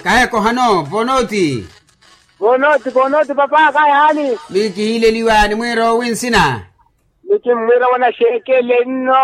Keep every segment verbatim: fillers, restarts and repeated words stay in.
Kaya ko hano, bonoti. Bonoti, bonoti papa kaya hani. Miki hile liwa ni mwiro winsina. Miki mwira wana shekele no.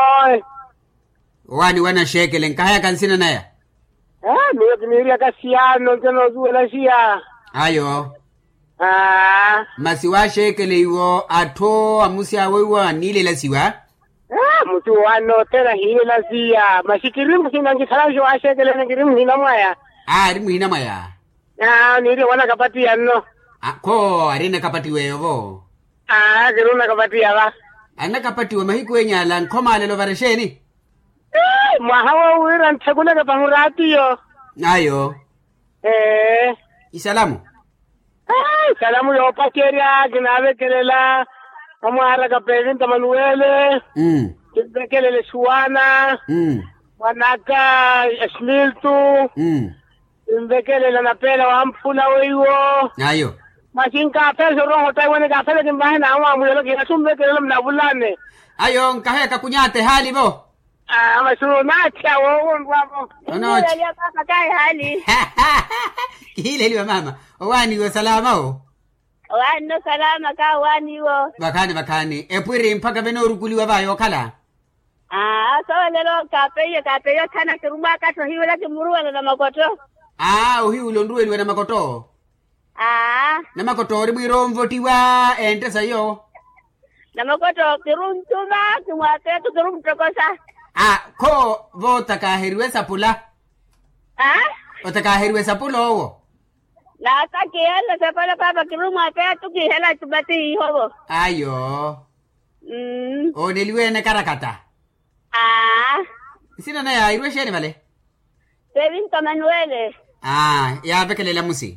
Wani wana shekele, kaya kansina naya. Ah, mira kimiria kasiano, kano zuela siya. Ayo. Ah. Masiwa shekele iwo ato amusi awewa nile la siwa. Ah, mutu wano tena hile la siya. Masikirimu sinangi salajo wa shekele ngirimu hina mwaya. Ah, rimu hina mwaya. Ah, nili wana kapati ya no. Ah, ko arina kapati weyo. Ah, kiruna kapati ya ba. Ana kapati wa mahiku enya lan koma lelo varesheni. Eh, mahawa uira ntakule kapangurati yo. Ayo. Eh. Isalamu. Ah, salamu yo pakeria ginabe kelela. Amara kapevin Manuele. Mm. Kelele Suana. Mm. Wanaka Esmiltu. Mm. Imbekelele na pela wa mpula weyo. Ayo. Masinka pesa roho taiwane ka pela kimbahe na awa muyelo kina sumbekelele mnabulane. Ayo nkahe kakunyate hali bo. Ah, masuru nacha wo ngwabo. Ono. Ndio kaka kai hali. Hile liwa mama. Wani wa salama o. Wano salama ka wani wo. Bakani bakani. Epwiri mpaka beno rukuliwa bayo kala. Ah, so lelo kapeyo kapeyo kana kirumba ka to hiwela kimuruwa na makoto. Ah, uhi ulonduwe liwa na makoto. Ah, Na makoto ribwiro mvotiwa ente sayo. na makoto kiruntuma kimwate kirumtokosa. Ah, ko vota kahiriwe sapula. Ah? Ota kahiriwe sapula owo. La ka kiela se pala papa kirumate tukihela tubati hobo. Ayo. Mm. O neliwe na karakata. Ah, Sina na ya irwe sheni vale. Kevin Manuele. Ah, ya bekele la musi.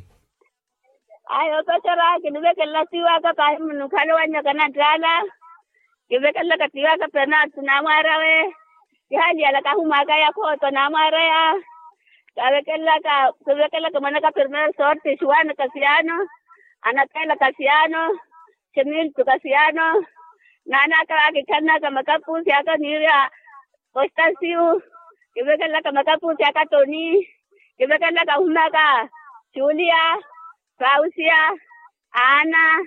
Ayo pachara kinube kella tiwa ka kai munu khalo wanya kana dala. Kibe kella ka tiwa ka pena tunamara we. Kihali ala ka humaga ya ko to namara ya. Kabe kella ka kibe kella ka mana ka primer sorte suana kasiano. Anatela kasiano. Chemil tu kasiano. Nana ka akitana ka makapusi aka niria. Constancio. Kibe kella ka makapusi aka Toni. Kibe kella ka humaga Julia. Fausia, Ana,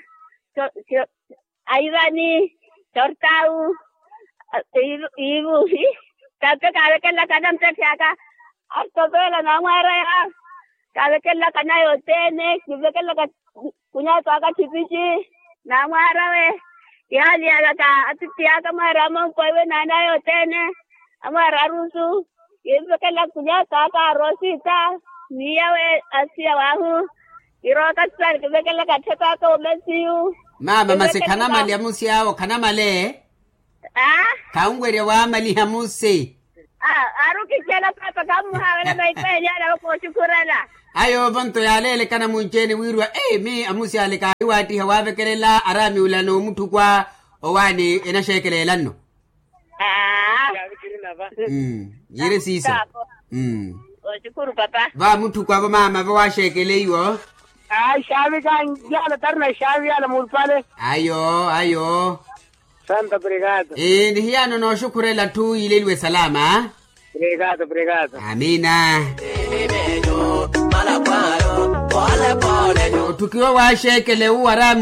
Aivani, Tortau, Ibu, tapi kalau kita kadang tersiaga, atau bela nama raya, kalau kita kena yotene, kita kita punya tuaga cipici, nama raya, ya dia ada ati tiaga maramu kowe nana yotene, amara rusu, kita kita punya tuaga Rosita, niawe asia wahu. Irota tsari kibekela katheta to mesiu. Mama mase kana mali amusi yao kana male. Ah? Kaungwere wa mali amusi. Ah, aruki kela papa kamu hawela baipenya na ko shukurana. Ayo bonto ya lele kana muncheni wirwa eh mi amusi alika wati hawabe kelela arami ulano mtu kwa owani ena shekele lanno. Ah. Mm, yire sisa. Mm. O shukuru papa. Va mtu kwa mama va shekele iwo. Ah, shavi kan jala tarna shavi ala mulpale. Ayo, ayo. Santa obrigado. Eh, ndihiano no shukurela tu ileliwe salama. Obrigado, obrigado. Amina. Tukiwa wa shekele u aramu